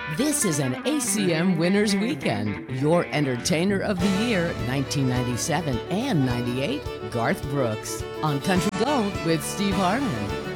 This is an ACM Winners Weekend. Your Entertainer of the Year, 1997 and 98, Garth Brooks. On Country Gold with Steve Harmon.